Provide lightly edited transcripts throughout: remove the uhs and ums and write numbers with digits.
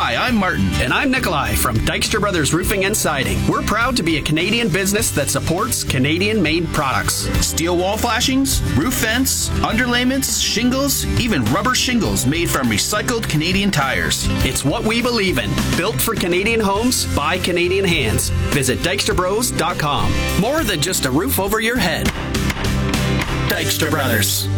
Hi, I'm Martin. And I'm Nikolai from Dykstra Brothers Roofing and Siding. We're proud to be a Canadian business that supports Canadian-made products. Steel wall flashings, roof vents, underlayments, shingles, even rubber shingles made from recycled Canadian tires. It's what we believe in. Built for Canadian homes by Canadian hands. Visit DykstraBros.com. More than just a roof over your head. Dykstra Brothers.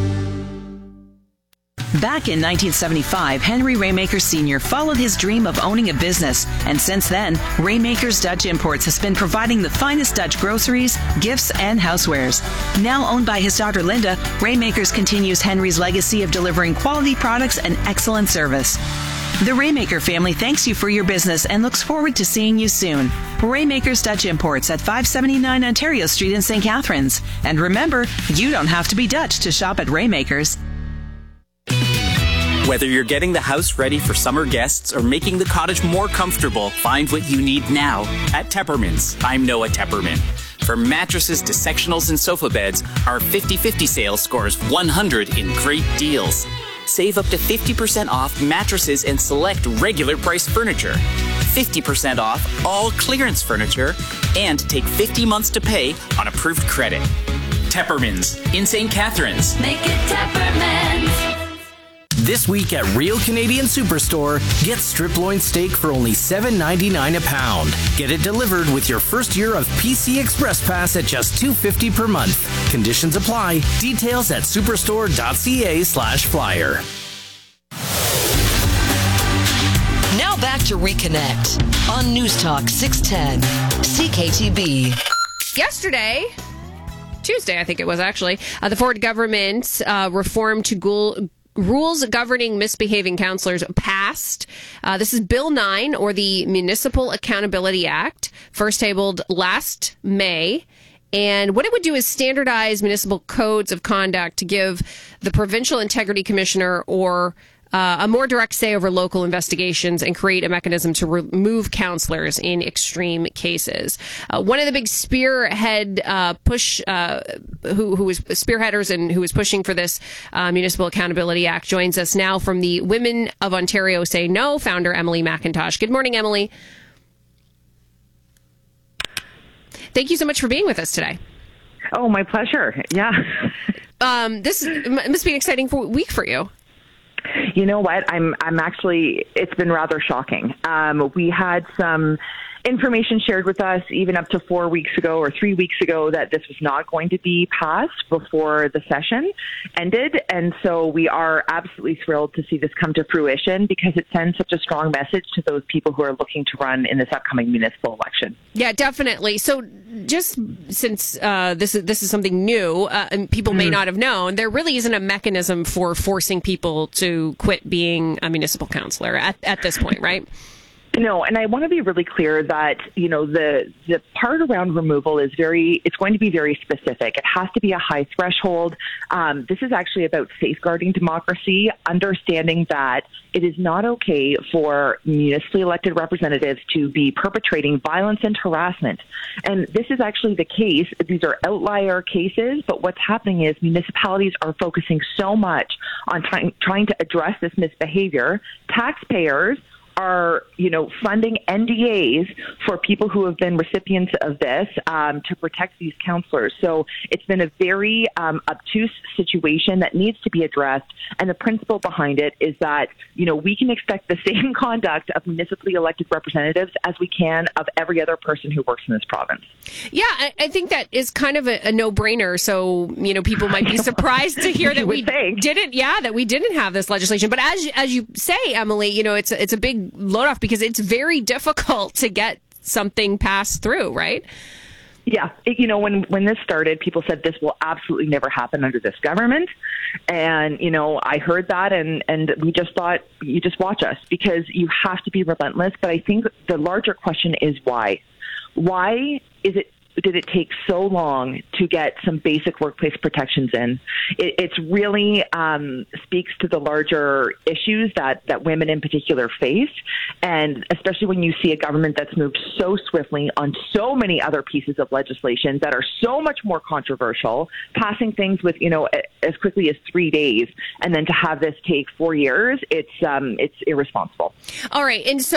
Back in 1975, Henry Raymaker Sr. followed his dream of owning a business, and since then, Raymaker's Dutch Imports has been providing the finest Dutch groceries, gifts, and housewares. Now owned by his daughter Linda, Raymakers continues Henry's legacy of delivering quality products and excellent service. The Raymaker family thanks you for your business and looks forward to seeing you soon. Raymaker's Dutch Imports at 579 Ontario Street in St. Catharines. And remember, you don't have to be Dutch to shop at Raymaker's. Whether you're getting the house ready for summer guests or making the cottage more comfortable, find what you need now at Tepperman's. I'm Noah Tepperman. From mattresses to sectionals and sofa beds, our 50-50 sale scores 100 in great deals. Save up to 50% off mattresses and select regular price furniture. 50% off all clearance furniture, and take 50 months to pay on approved credit. Tepperman's in St. Catharines. Make it Tepperman's. This week at Real Canadian Superstore, get strip loin steak for only $7.99 a pound. Get it delivered with your first year of PC Express Pass at just $2.50 per month. Conditions apply. Details at superstore.ca/flyer. Now back to Reconnect on News Talk 610 CKTB. Yesterday, Tuesday, I think it was actually, the Ford government reform to rules governing misbehaving counselors passed. This is Bill 9, or the Municipal Accountability Act, first tabled last May. And what it would do is standardize municipal codes of conduct to give the Provincial Integrity Commissioner or a more direct say over local investigations and create a mechanism to remove counselors in extreme cases. One of the big spearhead push, who was spearheaders and who was pushing for this Municipal Accountability Act, joins us now from the Women of Ontario Say No, founder Emily McIntosh. Good morning, Emily. Thank you so much for being with us today. Oh, my pleasure. Yeah. This must be an exciting week for you. You know what? I'm actually, it's been rather shocking. We had some information shared with us even up to 4 weeks ago or 3 weeks ago that this was not going to be passed before the session ended. And so we are absolutely thrilled to see this come to fruition because it sends such a strong message to those people who are looking to run in this upcoming municipal election. Yeah, definitely. So just since this is something new and people may not have known, there really isn't a mechanism for forcing people to quit being a municipal councillor at this point, right? No, and I want to be really clear that, you know, the part around removal is it's going to be very specific. It has to be a high threshold. This is actually about safeguarding democracy, understanding that it is not okay for municipally elected representatives to be perpetrating violence and harassment. And this is actually the case. These are outlier cases, but what's happening is municipalities are focusing so much on trying to address this misbehavior. Taxpayers are, you know, funding NDAs for people who have been recipients of this to protect these counselors. So it's been a very obtuse situation that needs to be addressed. And the principle behind it is that, you know, we can expect the same conduct of municipally elected representatives as we can of every other person who works in this province. Yeah, I think that is kind of a no-brainer. So, you know, people might be surprised to hear that we didn't have this legislation. But as you say, Emily, you know, it's a big load off because it's very difficult to get something passed through, right? Yeah. You know, when this started, people said this will absolutely never happen under this government. And, you know, I heard that and we just thought, you just watch us because you have to be relentless. But I think the larger question is why? Why did it take so long to get some basic workplace protections in? It's really speaks to the larger issues that women in particular face. And especially when you see a government that's moved so swiftly on so many other pieces of legislation that are so much more controversial, passing things with, you know, as quickly as 3 days, and then to have this take 4 years, it's irresponsible. All right. And so